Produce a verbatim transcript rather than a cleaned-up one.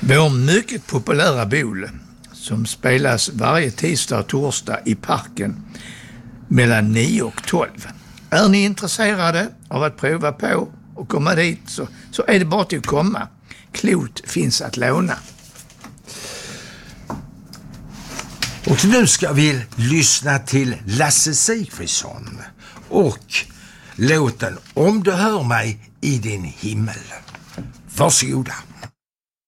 Vår mycket populära bol som spelas varje tisdag och torsdag i parken mellan nio och tolv. Är ni intresserade av att prova på och komma dit så, så är det bara till att komma. Klot finns att låna. Och nu ska vi lyssna till Lasse Sigfridsson och låten Om du hör mig i din himmel. Varsågoda.